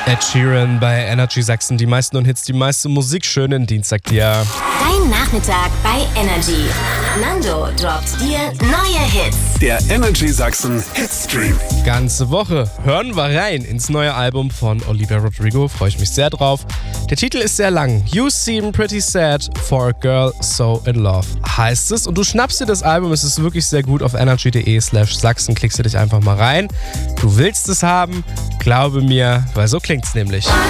Ed Sheeran bei Energy Sachsen. Die meisten und Hits, die meiste Musik. Schönen Dienstag dir. Dein Nachmittag bei Energy. Nando droppt dir neue Hits. Der Energy Sachsen Hitstream. Ganze Woche hören wir rein ins neue Album von Olivia Rodrigo. Freue ich mich sehr drauf. Der Titel ist sehr lang. You Seem Pretty Sad for a Girl So in Love heißt es. Und du schnappst dir das Album. Es ist wirklich sehr gut auf energy.de/Sachsen. Klickst du dich einfach mal rein. Du willst es haben. Glaube mir, weil so klingt's nämlich.